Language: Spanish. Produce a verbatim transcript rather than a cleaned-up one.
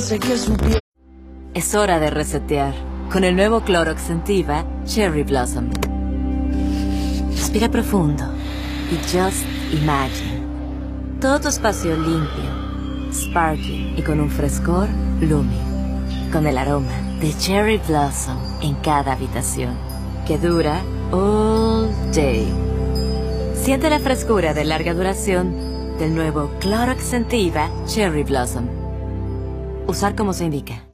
quise que supiera. Es hora de resetear con el nuevo Clorox Scentiva Cherry Blossom. Respira profundo y just imagine. Todo tu espacio limpio, sparkly y con un frescor Lumi. Con el aroma de Cherry Blossom en cada habitación, que dura all day. Siente la frescura de larga duración del nuevo Clorox Scentiva Cherry Blossom. Usar como se indica.